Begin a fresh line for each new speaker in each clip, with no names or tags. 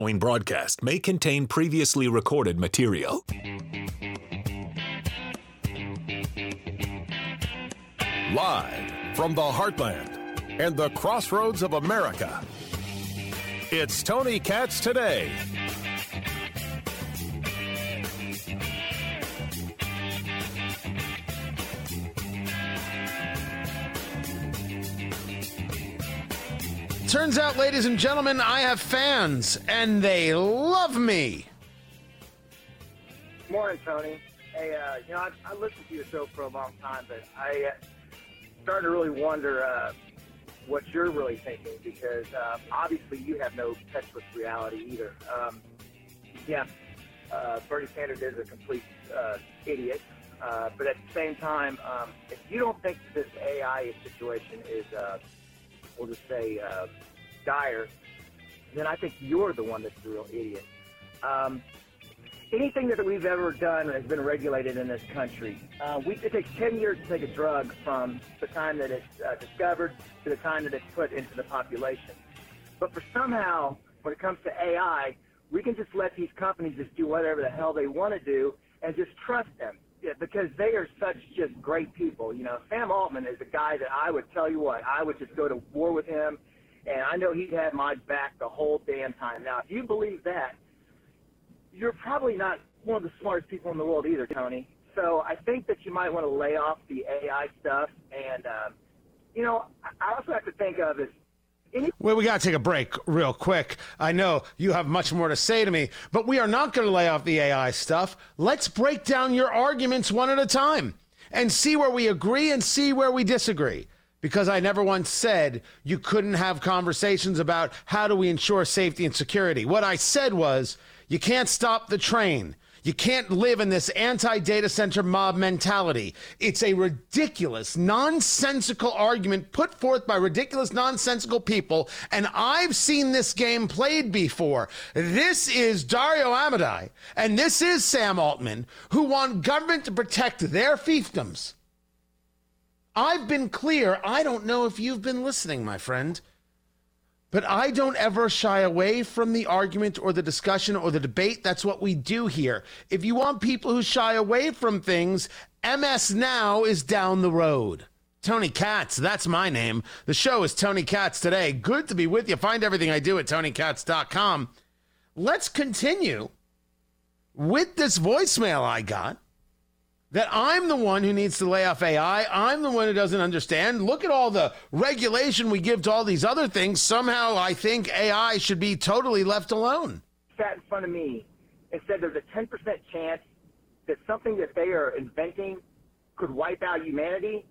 following broadcast may contain previously recorded material. Live from the heartland and the crossroads of America, it's Tony Katz Today.
Turns out, ladies and gentlemen, I have fans, and they love me.
Morning, Tony. Hey, I listened to your show for a long time, but I started to really wonder what you're really thinking, because obviously you have no touch with reality either. Bernie Sanders is a complete idiot, but at the same time, if you don't think this AI situation is we'll just say dire, then I think you're the one that's the real idiot. Anything that we've ever done has been regulated in this country. It takes 10 years to take a drug from the time that it's discovered to the time that it's put into the population. But for somehow, when it comes to AI, we can just let these companies just do whatever the hell they want to do and just trust them. Yeah, because they are such just great people. You know, Sam Altman is a guy that I would tell you what, I would just go to war with him, and I know he'd have my back the whole damn time. Now, if you believe that, you're probably not one of the smartest people in the world either, Tony. So I think that you might want to lay off the AI stuff. And, I also have to think of is,
Well, we got to take a break real quick. I know you have much more to say to me, but we are not going to lay off the AI stuff. Let's break down your arguments one at a time and see where we agree and see where we disagree. Because I never once said you couldn't have conversations about how do we ensure safety and security. What I said was you can't stop the train. You can't live in this anti-data center mob mentality. It's a ridiculous, nonsensical argument put forth by ridiculous, nonsensical people, and I've seen this game played before. This is Dario Amodei, and this is Sam Altman, who want government to protect their fiefdoms. I've been clear. I don't know if you've been listening, my friend. But I don't ever shy away from the argument or the discussion or the debate. That's what we do here. If you want people who shy away from things, MS Now is down the road. Tony Katz, that's my name. The show is Tony Katz Today. Good to be with you. Find everything I do at TonyKatz.com. Let's continue with this voicemail I got. That I'm the one who needs to lay off AI. I'm the one who doesn't understand. Look at all the regulation we give to all these other things. Somehow I think AI should be totally left alone.
Sat in front of me and said there's a 10% chance that something that they are inventing could wipe out humanity.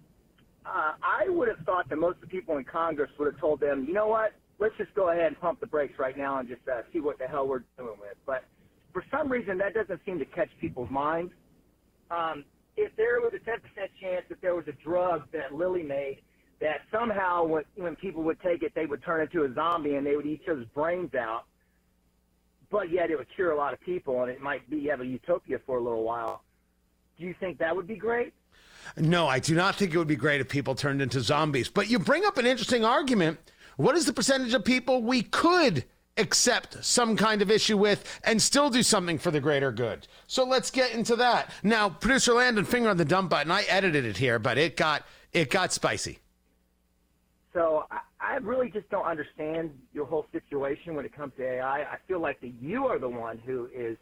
I would have thought that most of the people in Congress would have told them, you know what, let's just go ahead and pump the brakes right now and just see what the hell we're doing with. But for some reason, that doesn't seem to catch people's minds. If there was a 10% chance that there was a drug that Lilly made that somehow when people would take it, they would turn into a zombie and they would eat each other's brains out, but yet it would cure a lot of people and it might be have a utopia for a little while, do you think that would be great?
No, I do not think it would be great if people turned into zombies. But you bring up an interesting argument. What is the percentage of people we could accept some kind of issue with and still do something for the greater good? So let's get into that. Now, producer Landon, finger on the dump button. I edited it here, but it got spicy.
So I really just don't understand your whole situation when it comes to AI. I feel like that you are the one who is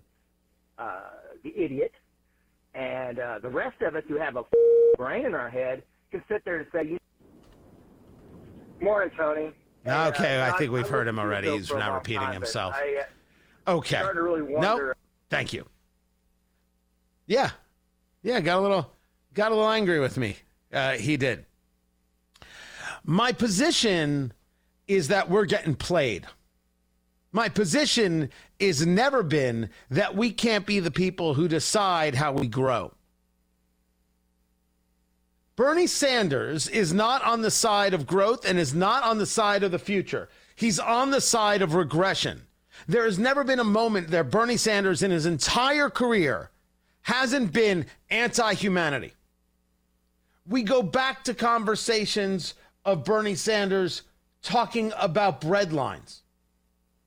the idiot, and the rest of us who have a brain in our head can sit there and say, "Morning, Tony."
Okay, I think we've heard him already. He's now repeating himself. Okay.
Started to really wonder.
Nope. Thank you. Yeah, got a little angry with me. He did. My position is that we're getting played. My position is never been that we can't be the people who decide how we grow. Bernie Sanders is not on the side of growth and is not on the side of the future. He's on the side of regression. There has never been a moment that Bernie Sanders in his entire career hasn't been anti-humanity. We go back to conversations of Bernie Sanders talking about bread lines.